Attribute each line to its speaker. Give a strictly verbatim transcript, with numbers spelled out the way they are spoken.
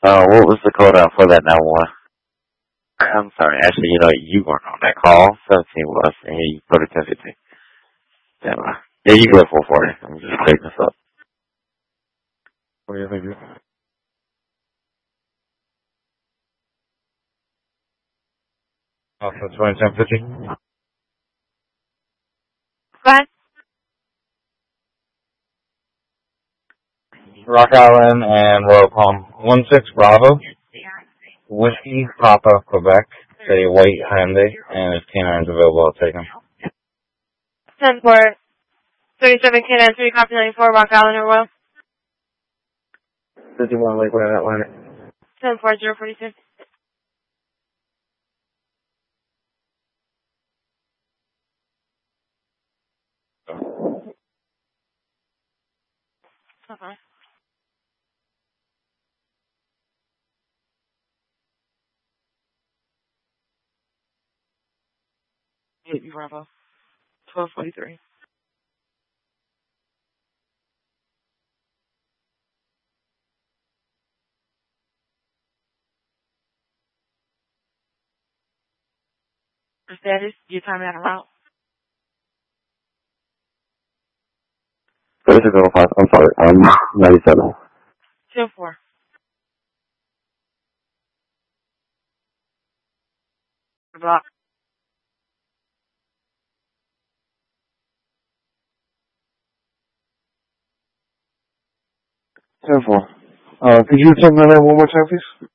Speaker 1: Uh, what was the code out for that nine one? I'm sorry, actually, you know, you weren't on that call. seventeen was, and you put it ten fifteen. Damn. uh, Yeah, you go at four forty. I'm just clearing this up. What do you think? Oh, so twenty ten fifty?
Speaker 2: What?
Speaker 1: Rock Island and Royal Palm. one six Bravo. Whiskey, Papa, Quebec. Say white Hyundai, and if canines available, I'll take them.
Speaker 2: ten four. thirty-seven K nine three, copy ninety-four, Rock Island or Royal.
Speaker 1: fifty-one Lakewood Atlantic.
Speaker 2: ten four zero forty-two. Okay. eight Bravo. twelve forty-three. The status, you time out of route.
Speaker 1: thirty-six oh five, I'm sorry, um, ninety-seven.
Speaker 2: two four. Block.
Speaker 1: ten four. Uh, could you tell me that name one more time, please?